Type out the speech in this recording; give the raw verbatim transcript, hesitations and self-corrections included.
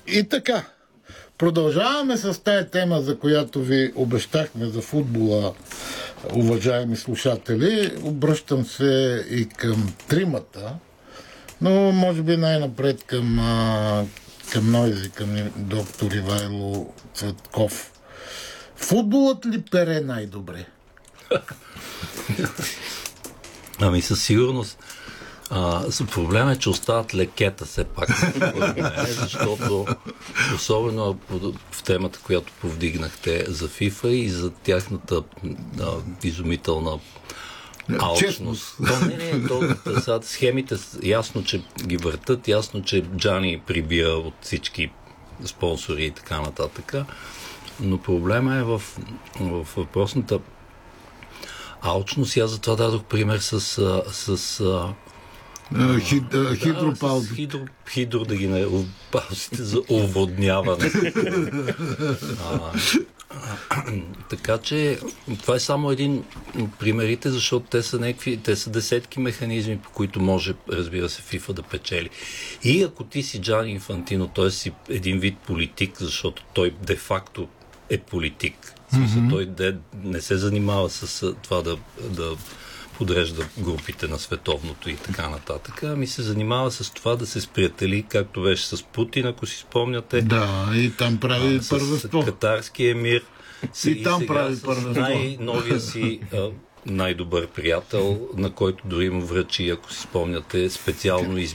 И така, продължаваме с тая тема, за която ви обещахме за футбола, уважаеми слушатели. Обръщам се и към тримата, но може би най-напред към, а, към Нойзи, към доктор Ивайло Цветков. Футболът ли пере най-добре? Ами със сигурност. А, проблем е, че остават лекета все пак, защото особено в темата, която повдигнахте за FIFA и за тяхната а, изумителна алчност. То, не, не, то, сега, схемите ясно, че ги въртат, ясно, че Джани прибира от всички спонсори и така нататък, но проблема е в, в въпросната алчност. И аз затова дадох пример с, с Хид, хидропал. Да, хидро, хидро да ги наречем паузите за оводняване. а, а, така че това е само един от примерите, защото те са някакви, те са десетки механизми, по които може, разбира се, FIFA да печели. И ако ти си Джани Инфантино, т.е. си един вид политик, защото той де-факто е политик. Mm-hmm. Той де, не се занимава с това да, да подрежда групите на световното и така нататък. Ами се занимава с това да се сприятели, както беше с Путин, ако си спомняте. Да, и там прави а, първенство. С катарския емир. И, и там прави първенство. Най-новия си а, най-добър приятел, на който дори му връчи, ако си спомняте, специално из,